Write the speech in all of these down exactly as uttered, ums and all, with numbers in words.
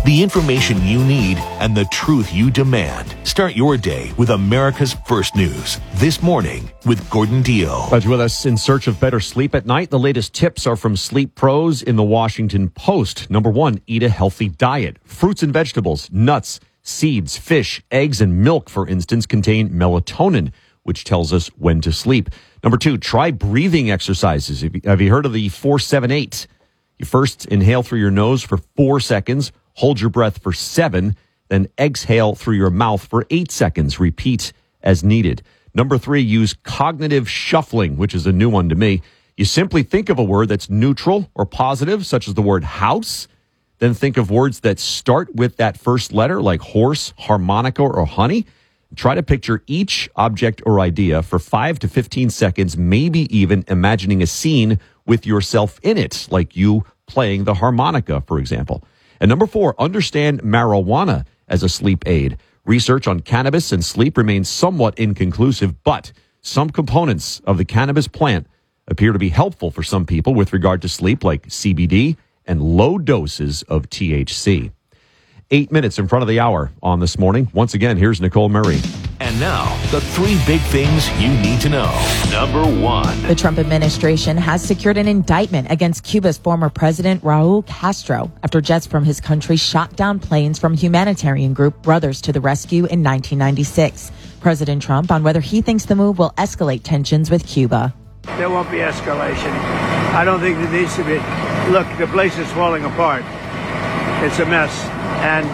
The information you need and the truth you demand. Start your day with America's First News. This morning with Gordon Deal. Glad you're with us. In search of better sleep at night, the latest tips are from Sleep Pros in the Washington Post. Number one, eat a healthy diet. Fruits and vegetables, nuts, seeds, fish, eggs, and milk, for instance, contain melatonin, which tells us when to sleep. Number two, try breathing exercises. Have you heard of the four seven eight? You first inhale through your nose for four seconds, hold your breath for seven, then exhale through your mouth for eight seconds. Repeat as needed. Number three, use cognitive shuffling, which is a new one to me. You simply think of a word that's neutral or positive, such as the word house. Then think of words that start with that first letter, like horse, harmonica, or honey. Try to picture each object or idea for five to fifteen seconds, maybe even imagining a scene with yourself in it, like you playing the harmonica, for example. And number four, understand marijuana as a sleep aid. Research on cannabis and sleep remains somewhat inconclusive, but some components of the cannabis plant appear to be helpful for some people with regard to sleep, like C B D and low doses of T H C. Eight minutes in front of the hour on This Morning. Once again, here's Nicole Murray. And now, the three big things you need to know. Number one. The Trump administration has secured an indictment against Cuba's former president, Raul Castro, after jets from his country shot down planes from humanitarian group Brothers to the Rescue in nineteen ninety-six. President Trump on whether he thinks the move will escalate tensions with Cuba. There won't be escalation. I don't think there needs to be. Look, the place is falling apart. It's a mess. And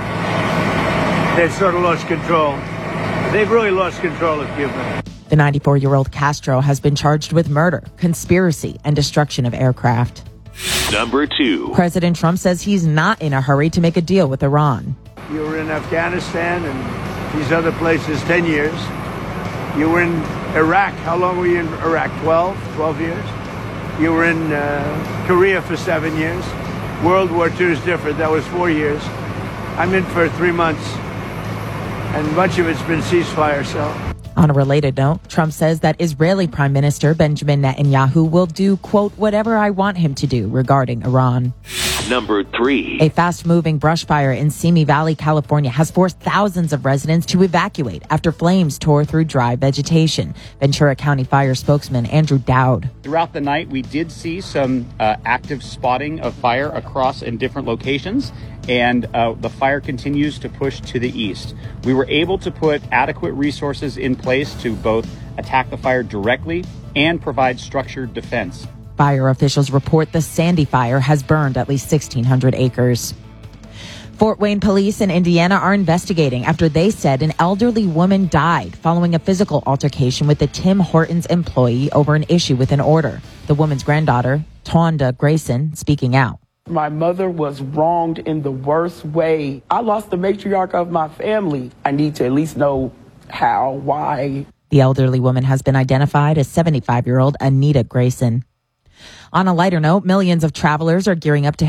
uh, they've sort of lost control. They've really lost control of Cuba. The ninety-four-year-old Castro has been charged with murder, conspiracy, and destruction of aircraft. Number two. President Trump says he's not in a hurry to make a deal with Iran. You were in Afghanistan and these other places ten years. You were in Iraq. How long were you in Iraq? twelve? twelve years? You were in uh, Korea for seven years. World War Two is different. That was four years. I'm in for three months. And much of it's been ceasefire, so. On a related note, Trump says that Israeli Prime Minister Benjamin Netanyahu will do, quote, whatever I want him to do regarding Iran. Number three. A fast-moving brush fire in Simi Valley, California has forced thousands of residents to evacuate after flames tore through dry vegetation. Ventura County Fire spokesman Andrew Dowd. Throughout the night, we did see some uh, active spotting of fire across in different locations, and uh, the fire continues to push to the east. We were able to put adequate resources in place to both attack the fire directly and provide structured defense. Fire officials report the Sandy Fire has burned at least sixteen hundred acres. Fort Wayne police in Indiana are investigating after they said an elderly woman died following a physical altercation with the Tim Hortons employee over an issue with an order. The woman's granddaughter, Tawanda Grayson, speaking out. My mother was wronged in the worst way. I lost the matriarch of my family. I need to at least know how, why. The elderly woman has been identified as seventy-five-year-old Anita Grayson. On a lighter note, millions of travelers are gearing up to